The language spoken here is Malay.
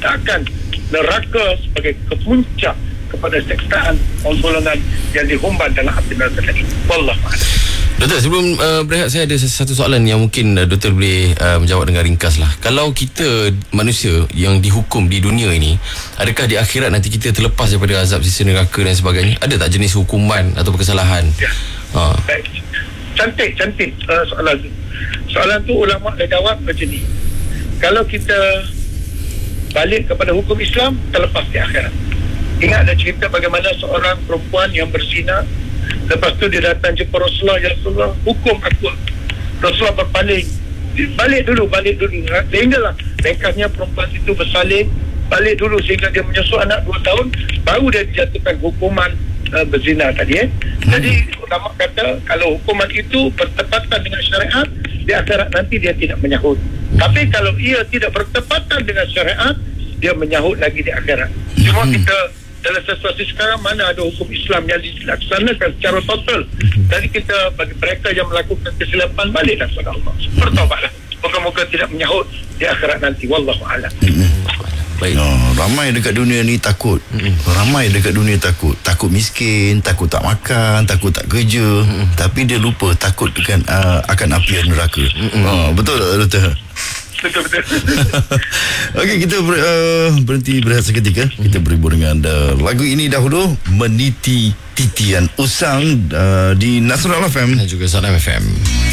meletakkan neraka sebagai kepuncak kepada seksaan golongan yang dihumban dalam api neraka tadi. Wallahualam. Doktor, sebelum berehat, saya ada satu soalan yang mungkin doktor boleh menjawab dengan ringkas lah. Kalau kita manusia yang dihukum di dunia ini, adakah di akhirat nanti kita terlepas daripada azab sisa neraka dan sebagainya? Ada tak jenis hukuman atau kesalahan? Ya. Baik. Cantik soalan tu. Soalan tu ulama dah jawab macam ni. Kalau kita balik kepada hukum Islam, terlepas di akhirat. Ingat ada cerita bagaimana seorang perempuan yang berzina. Lepas tu dia datang jumpa Rasulullah, ya Rasulullah, hukum aku. Rasulullah berpaling, balik dulu. Sehinggalah ringkasnya perempuan itu bersalin, balik dulu sehingga dia menyusu anak 2 tahun, baru dia dijatuhkan hukuman berzina tadi. Jadi ulama kata kalau hukuman itu bertepatan dengan syariat, di akhirat nanti dia tidak menyahut. Tapi kalau ia tidak bertepatan dengan syariat, dia menyahut lagi di akhirat. Cuma kita dalam situasi sekarang mana ada hukum Islam yang dilaksanakan secara total. Jadi kita bagi mereka yang melakukan kesilapan, baliklah kepada Allah, bertaubatlah, moga-moga tidak menyahut di akhirat nanti. Wallahualam. Baik. Ramai dekat dunia ni takut. Ramai dekat dunia takut miskin, takut tak makan, takut tak kerja. Tapi dia lupa takut akan api neraka. Betul tak, doktor? Betul. Okey, kita berhenti berehat seketika. Kita berhibur dengan lagu ini dahulu, Meniti Titian Usang di Nasrul FM dan juga Salam FM.